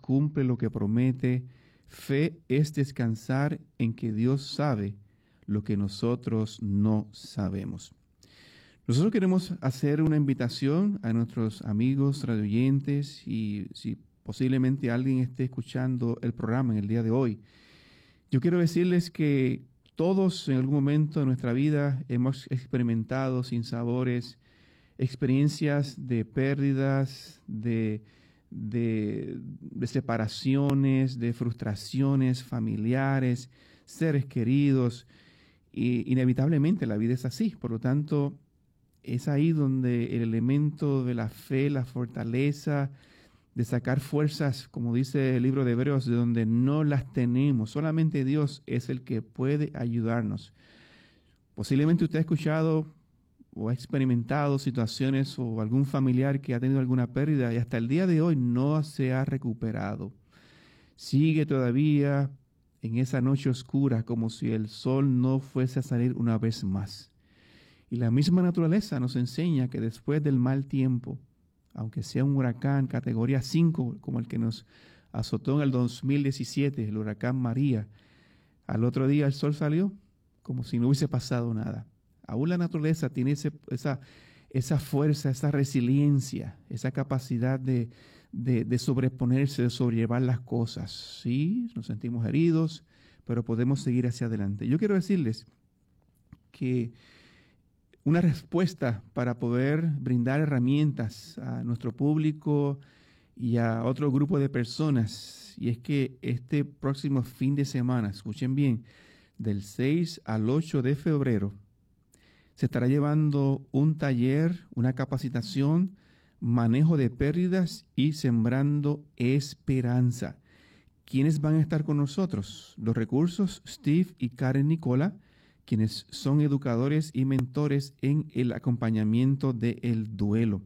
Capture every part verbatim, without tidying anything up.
cumple lo que promete. Fe es descansar en que Dios sabe lo que nosotros no sabemos. Nosotros queremos hacer una invitación a nuestros amigos radioyentes y si posiblemente alguien esté escuchando el programa en el día de hoy. Yo quiero decirles que todos en algún momento de nuestra vida hemos experimentado sinsabores, experiencias de pérdidas, de, de, de separaciones, de frustraciones familiares, seres queridos. Y inevitablemente la vida es así. Por lo tanto, es ahí donde el elemento de la fe, la fortaleza, de sacar fuerzas, como dice el libro de Hebreos, de donde no las tenemos. Solamente Dios es el que puede ayudarnos. Posiblemente usted ha escuchado o ha experimentado situaciones o algún familiar que ha tenido alguna pérdida y hasta el día de hoy no se ha recuperado. Sigue todavía en esa noche oscura como si el sol no fuese a salir una vez más. Y la misma naturaleza nos enseña que después del mal tiempo, aunque sea un huracán categoría cinco, como el que nos azotó en el dos mil diecisiete, el huracán María, al otro día el sol salió como si no hubiese pasado nada. Aún la naturaleza tiene ese, esa, esa fuerza, esa resiliencia, esa capacidad de, de, de sobreponerse, de sobrellevar las cosas. Sí, nos sentimos heridos, pero podemos seguir hacia adelante. Yo quiero decirles que una respuesta para poder brindar herramientas a nuestro público y a otro grupo de personas. Y es que este próximo fin de semana, escuchen bien, del seis al ocho de febrero, se estará llevando un taller, una capacitación, manejo de pérdidas y sembrando esperanza. ¿Quiénes van a estar con nosotros? Los recursos, Steve y Karen Nicola, quienes son educadores y mentores en el acompañamiento del duelo.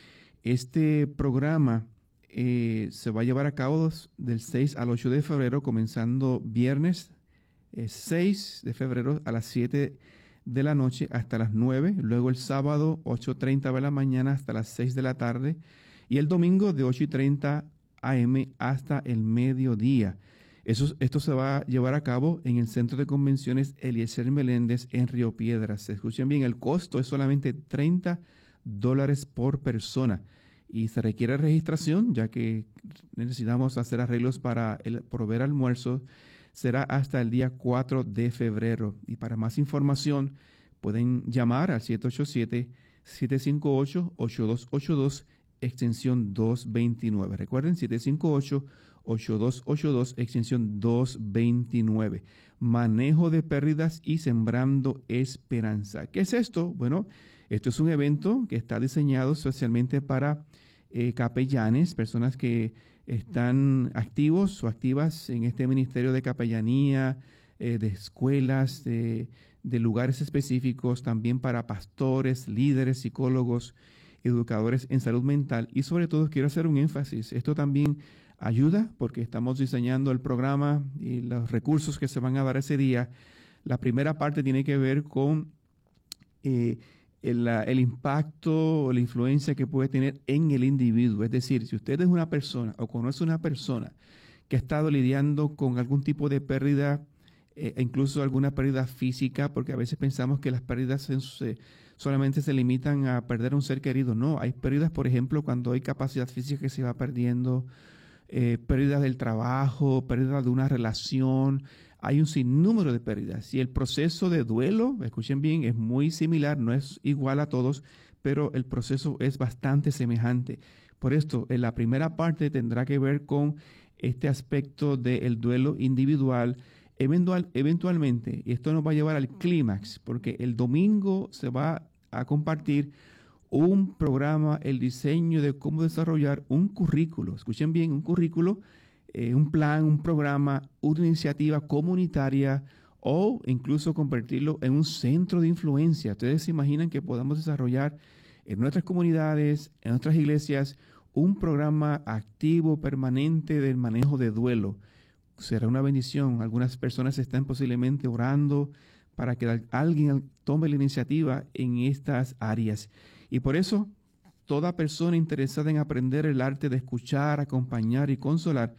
Este programa eh, se va a llevar a cabo del seis al ocho de febrero, comenzando viernes eh, seis de febrero a las siete de la noche hasta las nueve, luego el sábado ocho y treinta de la mañana hasta las seis de la tarde y el domingo de ocho y treinta a eme hasta el mediodía. Eso, esto se va a llevar a cabo en el Centro de Convenciones Eliezer Meléndez en Río Piedras. Se escuchen bien, el costo es solamente treinta dólares por persona y se requiere registración ya que necesitamos hacer arreglos para el proveer almuerzo. Será hasta el día cuatro de febrero y para más información pueden llamar al siete ocho siete, siete cinco ocho, ocho dos ocho dos extensión dos veintinueve. Recuerden, siete cinco ocho, ocho dos ocho dos, extensión dos veintinueve. Manejo de pérdidas y sembrando esperanza. ¿Qué es esto? Bueno, esto es un evento que está diseñado especialmente para eh, capellanes, personas que están activos o activas en este ministerio de capellanía, eh, de escuelas, de, de lugares específicos, también para pastores, líderes, psicólogos, educadores en salud mental y sobre todo quiero hacer un énfasis. Esto también ayuda porque estamos diseñando el programa y los recursos que se van a dar ese día. La primera parte tiene que ver con eh, el, el impacto o la influencia que puede tener en el individuo. Es decir, si usted es una persona o conoce una persona que ha estado lidiando con algún tipo de pérdida, e incluso alguna pérdida física, porque a veces pensamos que las pérdidas se, solamente se limitan a perder a un ser querido. No, hay pérdidas, por ejemplo, cuando hay capacidad física que se va perdiendo, eh, pérdidas del trabajo, pérdidas de una relación. Hay un sinnúmero de pérdidas y el proceso de duelo, escuchen bien, es muy similar, no es igual a todos, pero el proceso es bastante semejante. Por esto, en la primera parte tendrá que ver con este aspecto del duelo individual. Eventual, eventualmente, esto nos va a llevar al clímax, porque el domingo se va a compartir un programa, el diseño de cómo desarrollar un currículo. Escuchen bien, un currículo, eh, un plan, un programa, una iniciativa comunitaria o incluso convertirlo en un centro de influencia. Ustedes se imaginan que podamos desarrollar en nuestras comunidades, en nuestras iglesias, un programa activo, permanente del manejo de duelo. Será una bendición. Algunas personas están posiblemente orando para que alguien tome la iniciativa en estas áreas. Y por eso, toda persona interesada en aprender el arte de escuchar, acompañar y consolar